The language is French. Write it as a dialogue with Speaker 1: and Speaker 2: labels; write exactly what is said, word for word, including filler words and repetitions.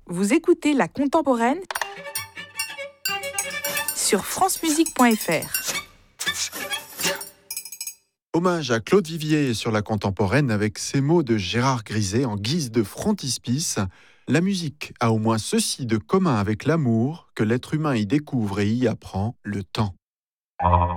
Speaker 1: Vous écoutez La Contemporaine sur francemusique point f r.
Speaker 2: Hommage à Claude Vivier sur La Contemporaine avec ces mots de Gérard Griset en guise de frontispice. La musique a au moins ceci de commun avec l'amour que l'être humain y découvre et y apprend le temps.